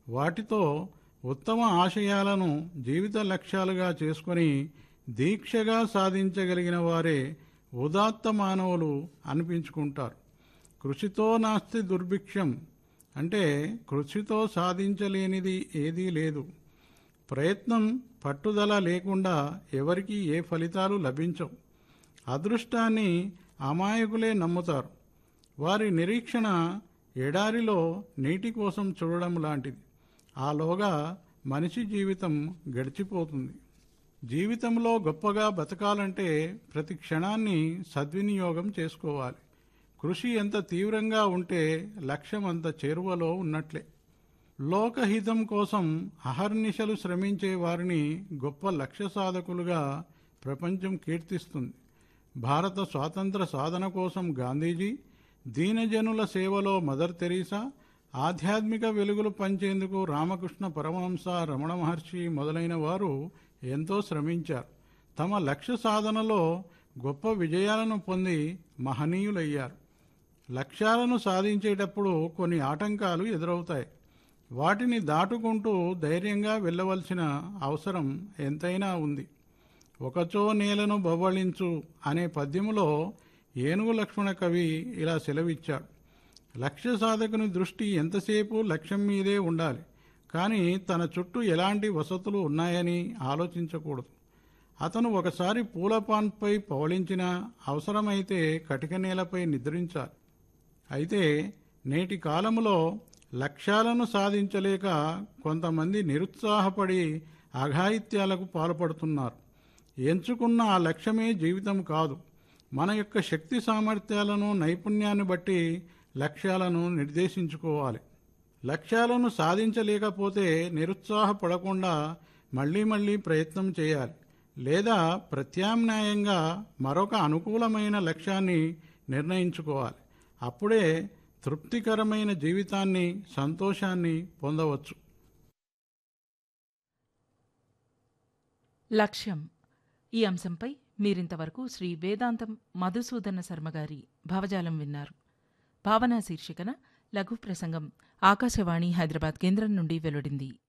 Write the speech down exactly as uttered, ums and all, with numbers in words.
వాటితో ఉత్తమ ఆశయాలను జీవిత లక్ష్యాలుగా చేసుకొని దీక్షగా సాధించగలిగిన వారే ఉదాత్త మానవులు అనిపించుకుంటారు. కృషితో నాస్తి దుర్భిక్షం అంటే కృషితో సాధించలేనిది ఏదీ లేదు. ప్రయత్నం పట్టుదల లేకుండా ఎవరికీ ఏ ఫలితాలు లభించవు. అదృష్టాన్ని అమాయకులే నమ్ముతారు. వారి నిరీక్షణ ఎడారిలో నీటి కోసం చూడడం లాంటిది. ఆలోగా మనిషి జీవితం గడిచిపోతుంది. జీవితంలో గొప్పగా బతకాలంటే ప్రతి క్షణాన్ని సద్వినియోగం చేసుకోవాలి. కృషి ఎంత తీవ్రంగా ఉంటే లక్ష్యం అంత చేరువలో ఉన్నట్లే. లోకహితం కోసం అహర్నిశలు శ్రమించే వారిని గొప్ప లక్ష్య సాధకులుగా ప్రపంచం కీర్తిస్తుంది. భారత స్వాతంత్ర సాధన కోసం గాంధీజీ, దీనజనుల సేవలో మదర్ తెరీసా, ఆధ్యాత్మిక వెలుగులు పంచేందుకు రామకృష్ణ పరమహంస, రమణ మహర్షి మొదలైన వారు ఎంతో శ్రమించారు. తమ లక్ష్య సాధనలో గొప్ప విజయాలను పొంది మహనీయులయ్యారు. లక్ష్యాలను సాధించేటప్పుడు కొన్ని ఆటంకాలు ఎదురవుతాయి. వాటిని దాటుకుంటూ ధైర్యంగా వెళ్ళవలసిన అవసరం ఎంతైనా ఉంది. ఒకచో నేలను బవ్వళించు అనే పద్యములో ఏనుగు లక్ష్మణ కవి ఇలా సెలవిచ్చాడు. లక్ష్య సాధకుని దృష్టి ఎంతసేపు లక్ష్యం మీదే ఉండాలి, కానీ తన చుట్టూ ఎలాంటి వసతులు ఉన్నాయని ఆలోచించకూడదు. అతను ఒకసారి పూలపాన్పై పవళించినా అవసరమైతే కటిక నేలపై నిద్రించాలి. అయితే నేటి కాలంలో లక్ష్యాలను సాధించలేక కొంతమంది నిరుత్సాహపడి అఘాయిత్యాలకు పాల్పడుతున్నారు. ఎంచుకున్న ఆ లక్ష్యమే జీవితం కాదు. మన యొక్క శక్తి సామర్థ్యాలను, నైపుణ్యాన్ని బట్టి లక్ష్యాలను నిర్దేశించుకోవాలి. లక్ష్యాలను సాధించలేకపోతే నిరుత్సాహపడకుండా మళ్లీ మళ్లీ ప్రయత్నం చేయాలి. లేదా ప్రత్యామ్నాయంగా మరొక అనుకూలమైన లక్ష్యాన్ని నిర్ణయించుకోవాలి. అప్పుడే తృప్తికరమైన జీవితాన్ని, సంతోషాన్ని పొందవచ్చు. లక్ష్యం ఈ అంశంపై మీరింతవరకు శ్రీ వేదాంతం మధుసూదన శర్మ గారి భావజాలం విన్నారు. భావనా శీర్షికన లఘు ప్రసంగం ఆకాశవాణి హైదరాబాద్ కేంద్రం నుండి వెలువడింది.